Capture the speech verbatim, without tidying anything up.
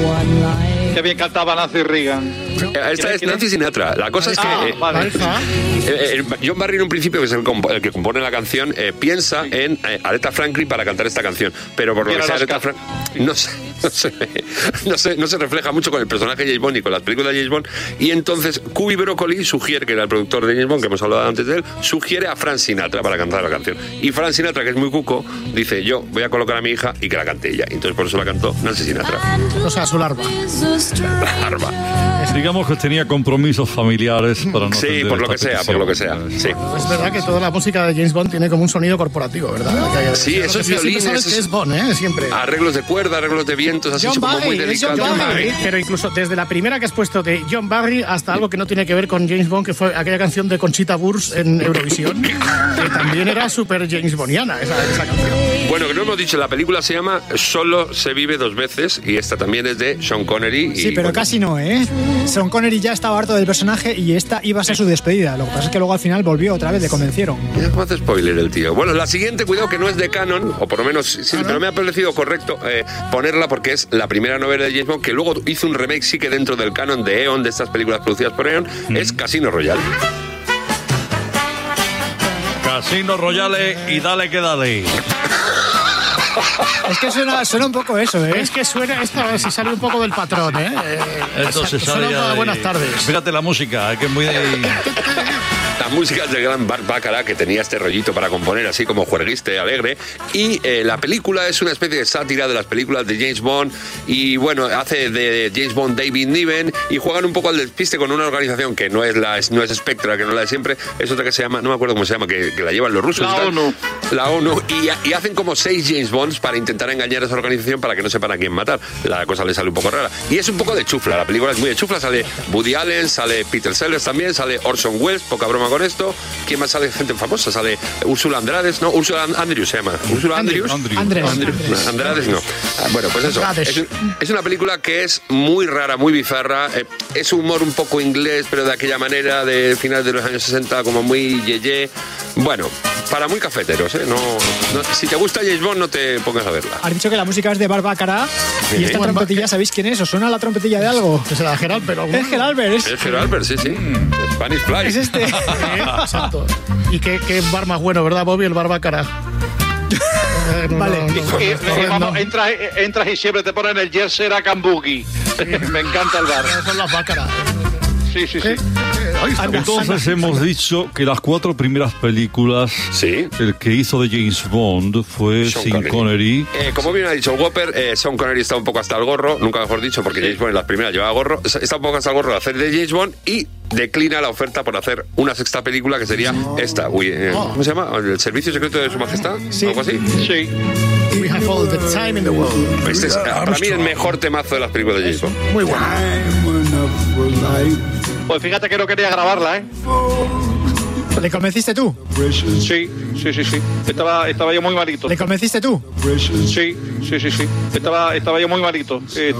Qué bien cantaba Nancy Reagan. Esta es Nancy Sinatra. La cosa es que ah, eh, vale. eh, John Barry en un principio, que es el, comp- el que compone la canción, eh, piensa sí. en eh, Aretha Franklin para cantar esta canción, pero por lo que sea Aretha Franklin no se, no, se, no, se, no se refleja mucho con el personaje de James Bond y con las películas de James Bond, y entonces Cubby Broccoli sugiere, que era el productor de James Bond, que hemos hablado antes de él, sugiere a Frank Sinatra para cantar la canción, y Frank Sinatra, que es muy cuco, dice: yo voy a colocar a mi hija y que la cante ella, y entonces por eso la cantó Nancy Sinatra. O sea, su larva. La larva. Digamos que tenía compromisos familiares para no sí, por lo que sea, por lo que sea. Sí. Es verdad que toda la música de James Bond tiene como un sonido corporativo, ¿verdad? Sí, esos violines, sabes que es Bond, ¿eh? Siempre. Arreglos de cuerda, arreglos de vientos, así John como Barry, muy delicados. John Barry, pero incluso desde la primera que has puesto de John Barry hasta algo que no tiene que ver con James Bond, que fue aquella canción de Conchita Wurst en Eurovisión, que también era súper James Bondiana esa, esa canción. Bueno, que no hemos dicho, la película se llama Solo se vive dos veces, y esta también es de Sean Connery. Y, sí, pero bueno, casi no, ¿eh? Sean Connery ya estaba harto del personaje y esta iba a ser su despedida. Lo que pasa es que luego al final volvió otra vez, le convencieron. Ya no hace spoiler el tío. Bueno, la siguiente, cuidado, que no es de canon, o por lo menos sí, ¿Ah, no? Pero me ha parecido correcto eh, ponerla porque es la primera novela de James Bond, que luego hizo un remake, sí que dentro del canon de Eon, de estas películas producidas por Eon, mm. es Casino Royale. Casino Royale y dale que dale. Es que suena, suena un poco eso, ¿eh? Es que suena, esta si sale un poco del patrón, ¿eh? Entonces suena sale buenas tardes. Fíjate la música, que es muy... La música es del gran Burt Bacharach, que tenía este rollito para componer así como juerguiste, alegre, y eh, la película es una especie de sátira de las películas de James Bond, y bueno, hace de James Bond David Niven, y juegan un poco al despiste con una organización que no es la no es Spectra, que no es la de siempre, es otra que se llama, no me acuerdo cómo se llama, que, que la llevan los rusos. La ONU. La ONU, y, y hacen como seis James Bonds para intentar engañar a esa organización para que no sepan a quién matar. La cosa le sale un poco rara. Y es un poco de chufla, la película es muy de chufla, sale Woody Allen, sale Peter Sellers también, sale Orson Welles, poca broma con esto. ¿Quién más sale? Gente famosa, sale Úrsula Andrades, ¿no? Úrsula Andrews se llama. Úrsula Andrews. Andrews. Andrews. Andrews. Andrades no. Ah, bueno, pues eso. Es, un, es una película que es muy rara, muy bizarra. Eh, es humor un poco inglés, pero de aquella manera de finales de los años sesenta, como muy yeye. Bueno, para muy cafeteros, ¿eh? No, no, si te gusta James Bond, no te pongas a verla. Has dicho que la música es de Burt Bacharach y esta trompetilla, ¿sabéis quién es? ¿Os suena la trompetilla de algo? Es la Gerald, pero... Es Gerald Albert. Es, es Gerald Albert, sí, sí. Mm. Spanish Fly. Es este. Sí, exacto. Y qué, qué bar más bueno, ¿verdad, Bobby? El Burt Bacharach. Eh, no, vale. No, no, no, y, no, no, vamos, no. Entras, entras y siempre te ponen el Jersey Rakan Boogie. Sí. Me encanta el bar. Son las Bacharach. Sí, sí, sí. Entonces hemos dicho que las cuatro primeras películas, sí, el que hizo de James Bond fue Sean Sean Connery. Connery. Eh, como bien ha dicho el Whopper, eh, Sean Connery está un poco hasta el gorro, nunca mejor dicho, porque sí. James Bond en las primeras llevaba gorro, está un poco hasta el gorro de hacer de James Bond y declina la oferta por hacer una sexta película que sería esta. Uy, eh, ¿cómo se llama? ¿El servicio secreto de su majestad? Sí. ¿Algo así? Sí. We have all the time in the world. Este es para mí el mejor temazo de las películas de James Bond. Muy bueno. Pues fíjate que no quería grabarla, ¿eh? ¿Le convenciste tú? Sí, sí, sí, sí. Estaba, estaba yo muy malito. ¿Le convenciste tú? Sí, sí, sí, sí. Estaba, estaba yo muy malito. Eh,